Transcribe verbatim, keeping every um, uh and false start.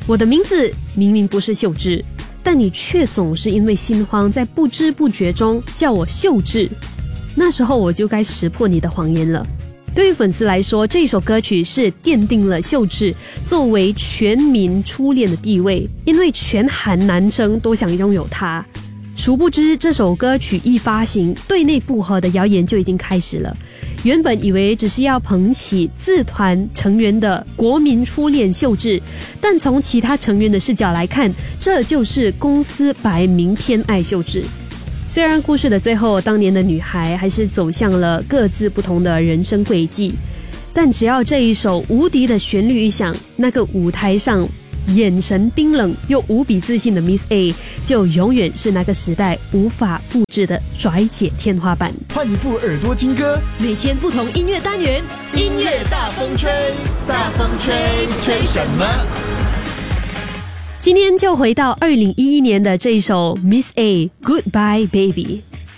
我的名字明明不是秀智，但你却总是因为心慌，在不知不觉中叫我秀智。那时候我就该识破你的谎言了。对于粉丝来说，这首歌曲是奠定了秀智作为全民初恋的地位，因为全韩男生都想拥有它。殊不知这首歌曲一发行，对内不和的谣言就已经开始了。原本以为只是要捧起自团成员的国民初恋秀智，但从其他成员的视角来看，这就是公司摆明偏爱秀智。虽然故事的最后，当年的女孩还是走向了各自不同的人生轨迹，但只要这一首无敌的旋律一响，那个舞台上眼神冰冷又无比自信的 Miss A 就永远是那个时代无法复制的拽姐天花板。 换一副耳朵听歌， 每天不同音乐单元， 音乐大风吹，大风吹，吹什么？ 今天就回到二零一一年的这一首 Miss A Goodbye Baby。